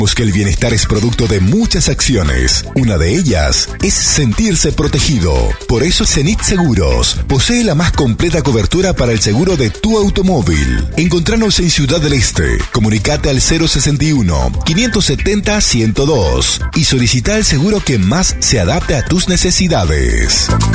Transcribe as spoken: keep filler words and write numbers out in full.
que el bienestar es producto de muchas acciones. Una de ellas es sentirse protegido. Por eso Zenit Seguros posee la más completa cobertura para el seguro de tu automóvil. Encontranos en Ciudad del Este. Comunicate al cero sesenta y uno, quinientos setenta, ciento dos y solicita el seguro que más se adapte a tus necesidades.